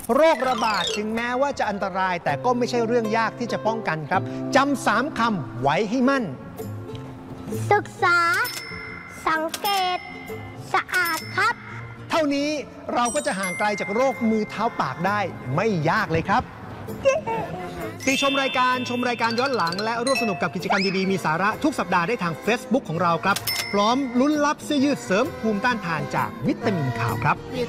โรคระบาดถึงแม้ว่าจะอันตรายแต่ก็ไม่ใช่เรื่องยากที่จะป้องกันครับจำ3 คำไว้ให้มั่นศึกษาสังเกตสะอาดครับเท่านี้เราก็จะห่างไกลจากโรคมือเท้าปากได้ไม่ยากเลยครับติชมรายการย้อนหลังและร่วมสนุกกับกิจกรรมดีๆมีสาระทุกสัปดาห์ได้ทาง Facebook ของเราครับพร้อมลุ้นรับเสื้อยืดเสริมภูมิต้านทานจากวิตามินข่าวครับ